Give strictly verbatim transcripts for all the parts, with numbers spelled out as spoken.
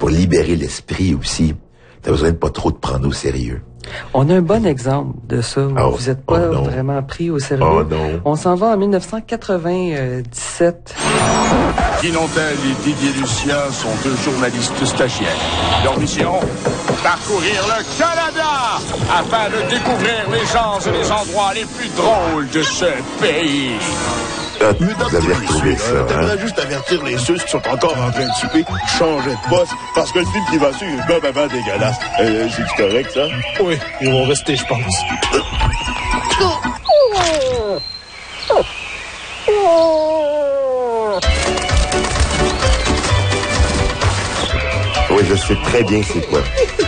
pour libérer l'esprit aussi. T'as besoin de pas trop te prendre au sérieux. On a un bon exemple de ça, où oh, vous êtes pas oh vraiment pris au sérieux. Oh non. On s'en va en mille neuf cent quatre-vingt-dix-sept. Guy Nantel et Didier Lucien sont deux journalistes stagiaires. Leur mission, parcourir le Canada afin de découvrir les gens et les endroits les plus drôles de ce pays. Ah, vous avez retrouvé ça, hein? J'aimerais juste avertir les ceux qui sont encore en train de souper, changer de poste, parce que le film qui va suivre est bien, bien, bien dégueulasse. Euh, c'est-tu correct, ça? Oui, ils vont rester, je pense. Oui, je sais très bien c'est quoi.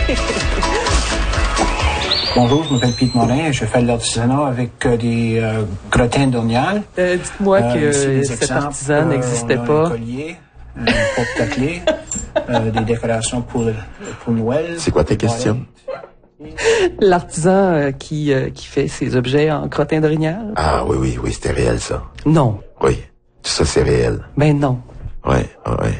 Bonjour, je m'appelle Pete Morin et je fais de l'artisanat avec euh, des euh, grottins d'Ornial. Euh, dites-moi Euh, que ici, des cet exemples, artisan euh, n'existait on a pas. Un collier, un porte-clés, euh, des décorations pour, pour Noël. C'est quoi ta question? L'artisan euh, qui, euh, qui fait ses objets en crottin d'orignal? Ah oui, oui, oui, c'était réel, ça. Non. Oui, tout ça, c'est réel. Ben non. Ouais, ouais.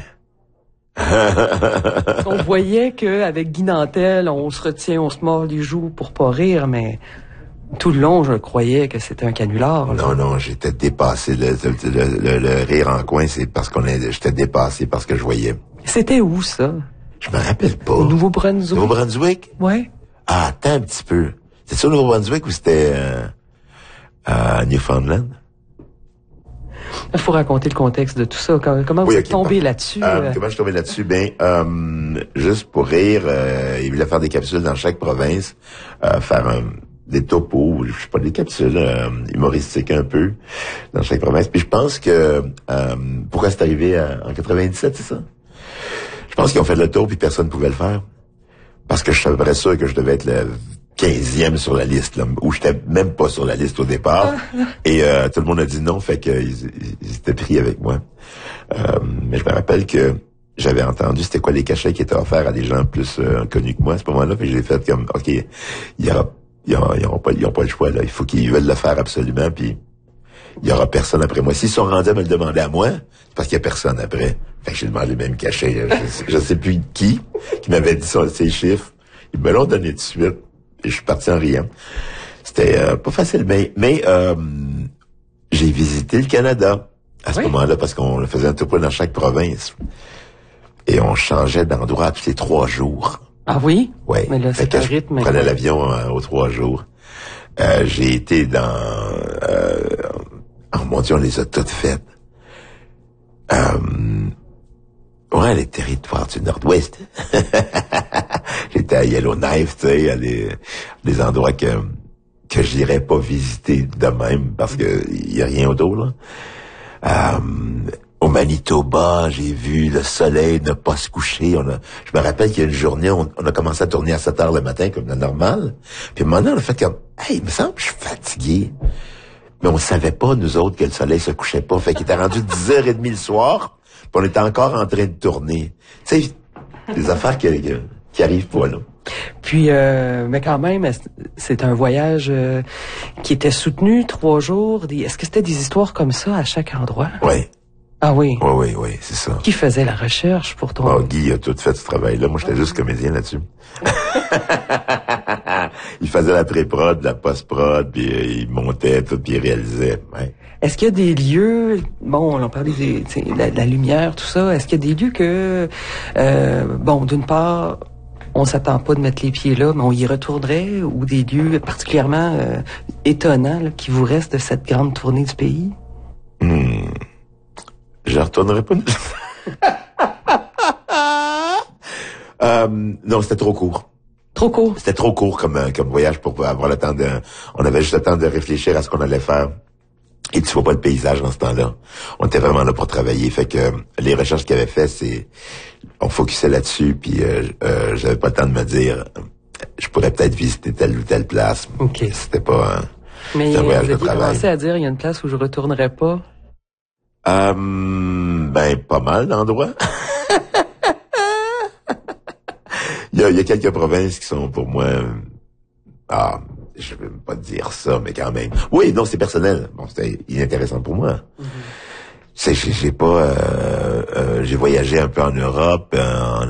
On voyait qu'avec Guy Nantel, on se retient, on se mord les joues pour pas rire, mais tout le long, je croyais que c'était un canular. Là. Non, non, j'étais dépassé. Le, le, le, le rire en coin, c'est parce qu'on est, j'étais dépassé parce que je voyais. C'était où, ça? Je me rappelle pas. Au Nouveau-Brunswick? Nouveau-Brunswick? Ouais. Ah, attends un petit peu. C'était ça au Nouveau-Brunswick ou c'était euh, à Newfoundland? Il faut raconter le contexte de tout ça. Comment Oui, vous okay, êtes tombé bon. là-dessus? Euh, euh... Comment je suis tombé là-dessus? Ben, euh, juste pour rire, euh, il voulait faire des capsules dans chaque province, euh, faire un, des topos, je sais pas, des capsules euh, humoristiques un peu dans chaque province. Puis je pense que euh, pourquoi c'est arrivé en, en quatre-vingt-dix-sept, c'est ça? Je pense qu'ils ont fait le tour puis personne ne pouvait le faire. Parce que je savais sûr que je devais être le quinzième sur la liste, là, où j'étais même pas sur la liste au départ. Et euh, tout le monde a dit non, fait qu'ils ils, ils étaient pris avec moi. Euh, mais je me rappelle que j'avais entendu c'était quoi les cachets qui étaient offerts à des gens plus euh, connus que moi à ce moment-là. Puis j'ai fait comme, OK, il y aura, ils n'auront pas, ils ont pas le choix, là. Il faut qu'ils veulent le faire absolument, puis il y aura personne après moi. S'ils sont rendus à me le demander à moi, c'est parce qu'il y a personne après. Fait que j'ai demandé le même cachet. Je sais, je sais plus qui, qui m'avait dit ça, ces chiffres. Ils me l'ont donné tout de suite. Et je suis parti en riant. C'était euh, pas facile, mais, mais euh, j'ai visité le Canada à ce oui. moment-là parce qu'on faisait un topo dans chaque province. Et on changeait d'endroit tous les trois jours. Ah oui? Oui. Mais là, c'est un rythme. Je prenais l'avion euh, aux trois jours. Euh, j'ai été dans... Euh, oh mon Dieu, on les a toutes faites. Euh, ouais, les territoires du Nord-Ouest. J'étais à Yellowknife, tu sais, à des, des endroits que que j'irais pas visiter de même parce que y a rien autour, là. Euh, au Manitoba, j'ai vu le soleil ne pas se coucher. On a, je me rappelle qu'il y a une journée, on, on a commencé à tourner à sept heures le matin comme le normal. Puis à un moment donné, on a fait comme, hey, il me semble que je suis fatigué. Mais on savait pas, nous autres, que le soleil se couchait pas. Fait qu'il était rendu dix heures trente le soir, puis on était encore en train de tourner. Tu sais, des affaires qui, qui, qui arrivent pas, là. Puis, euh, mais quand même, c'est un voyage euh, qui était soutenu, trois jours. Des, est-ce que c'était des histoires comme ça à chaque endroit? Oui. Ah oui? Oui, oui, oui, c'est ça. Qui faisait la recherche pour toi? Oh, Guy a tout fait ce travail-là. Moi, j'étais juste comédien là-dessus. Il faisait la pré-prod, la post-prod, puis euh, il montait tout, puis il réalisait. Ouais. Est-ce qu'il y a des lieux, bon, on parlait des, de la, la lumière, tout ça, est-ce qu'il y a des lieux que, euh, bon, d'une part, on s'attend pas de mettre les pieds là, mais on y retournerait, ou des lieux particulièrement euh, étonnants là, qui vous restent de cette grande tournée du pays? Hmm. Je retournerai pas. euh, non, c'était trop court. Trop court? C'était trop court comme, comme voyage pour avoir le temps de... On avait juste le temps de réfléchir à ce qu'on allait faire. Et tu vois pas le paysage en ce temps-là. On était vraiment là pour travailler. Fait que les recherches qu'il avait fait, c'est... On focusait là-dessus, puis euh, euh, j'avais pas le temps de me dire... Je pourrais peut-être visiter telle ou telle place. OK. C'était pas... Hein, mais vous aviez commencé à dire, il y a une place où je retournerai pas? Euh, ben, pas mal d'endroits. il, y a, il y a quelques provinces qui sont pour moi... Ah, je vais pas dire ça, mais quand même. Oui, non, c'est personnel. Bon, c'était inintéressant pour moi. Mm-hmm. C'est, j'ai, j'ai pas... Euh, euh, j'ai voyagé un peu en Europe, en